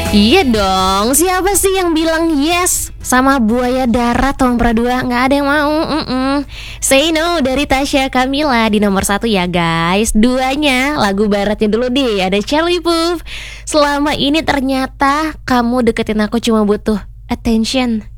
Iya dong, siapa sih yang bilang yes sama buaya darat Tong Pradua? Nggak ada yang mau. Say No dari Tasya Kamila di nomor satu ya guys. Duanya lagu baratnya dulu deh, ada Charlie Puth. Selama ini ternyata kamu deketin aku cuma butuh attention.